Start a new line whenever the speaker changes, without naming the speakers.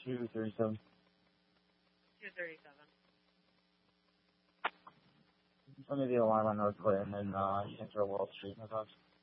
237.
237.
Tell me the alarm on North Clinton and you can throw Wall Street in the box.